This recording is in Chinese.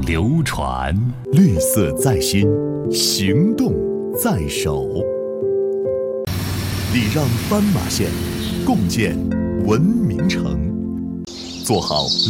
流传， 绿色在心，行动在手。礼让斑马线，共建文明城，做好